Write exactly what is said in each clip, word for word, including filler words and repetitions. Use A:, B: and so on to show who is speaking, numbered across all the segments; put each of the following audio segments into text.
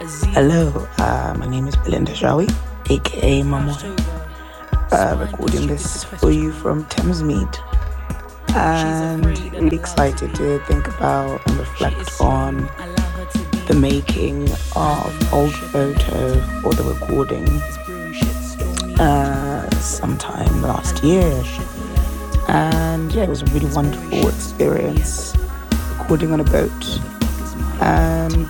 A: Hello, uh, my name is Belinda Jawi, aka Mamoy. Uh, recording this for you from Thamesmead, and really excited to think about and reflect on the making of Old Photo or the recording uh, sometime last year. And yeah, it was a really wonderful experience recording on a boat. And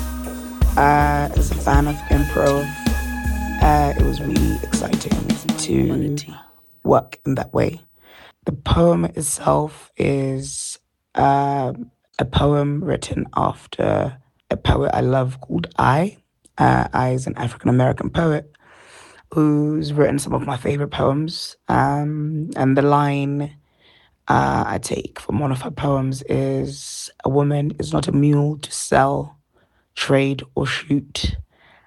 A: uh, as a fan of improv, uh, it was really exciting to work in that way. The poem itself is uh, a poem written after a poet I love called I. Uh, I is an African-American poet who's written some of my favorite poems. Um, and the line uh, I take from one of her poems is, "A woman is not a mule to sell, trade, or shoot."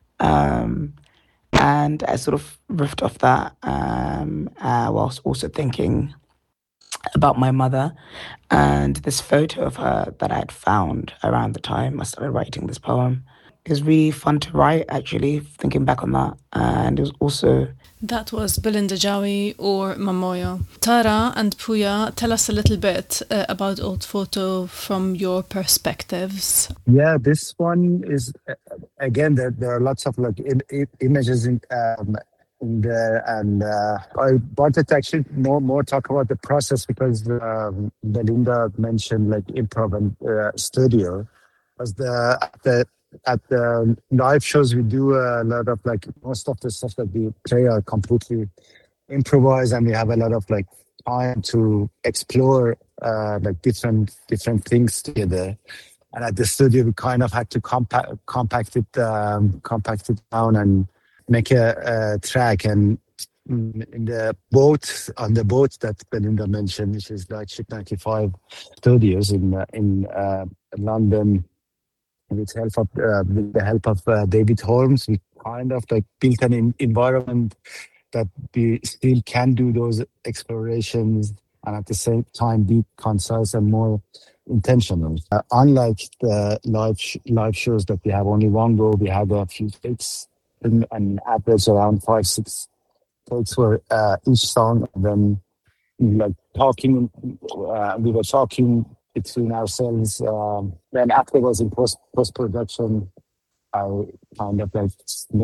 A: Um, and I sort of riffed off that um, uh, whilst also thinking about my mother and this photo of her that I had found around the time I started writing this poem. It was really fun to write, actually, thinking back on that. And it was also...
B: That was Belinda Jawi or Mamoyo. Tara and Puya, tell us a little bit uh, about Old Photo from your perspectives.
C: Yeah, this one is, uh, again, there, there are lots of like im- im- images in, um, in there. And uh, I wanted to actually more, more talk about the process because um, Belinda mentioned like improv and uh, studio. As the, the At the live shows, we do a lot of like most of the stuff that we play are completely improvised, and we have a lot of like time to explore uh, like different different things together. And at the studio, we kind of had to compact compact it um, compact it down and make a, a track. And in the boat on the boat that Belinda mentioned, which is like Ship ninety-five Studios in uh, in uh, London. With help of uh, with the help of uh, David Holmes, we kind of like built an in- environment that we still can do those explorations and at the same time be concise and more intentional. Uh, unlike the live sh- live shows that we have only one go, we have a few takes, and an average around five six takes for uh, each song. And then like talking, uh, we were talking between ourselves. Um, then afterwards in post post production, I kind of like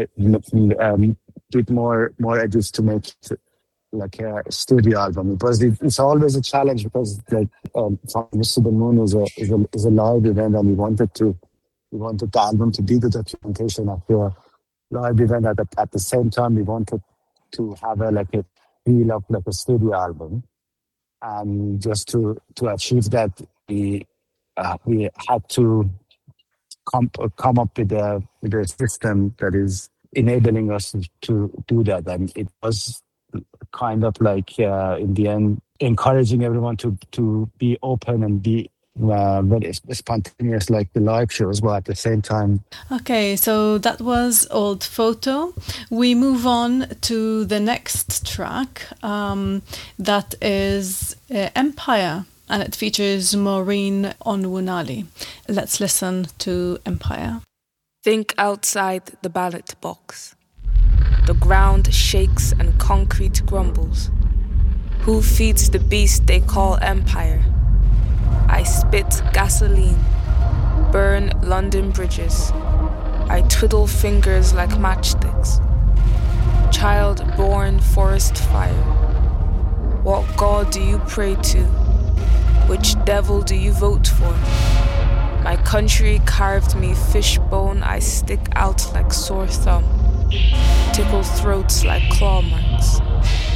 C: um, did more more edits to make it like a studio album. Because it, it's always a challenge because like um, Mister the Moon is a, is a is a live event, and we wanted to we wanted the album to be the documentation of the live event. At the, at the same time, we wanted to have a like a feel of like a studio album. And just to, to achieve that, we uh, we had to come come up with a with a system that is enabling us to do that. And it was kind of like uh, in the end encouraging everyone to to be open and be uh, very spontaneous, like the live shows, but at the same time.
B: Okay, so that was Old Photo. We move on to the next track. Um, that is uh, Empire, and it features Maureen Onwunali. Let's listen to Empire.
D: Think outside the ballot box. The ground shakes and concrete grumbles. Who feeds the beast they call empire? I spit gasoline, burn London bridges. I twiddle fingers like matchsticks. Child-born forest fire. What god do you pray to? Which devil do you vote for? My country carved me fishbone. I stick out like sore thumb. Tickle throats like claw marks.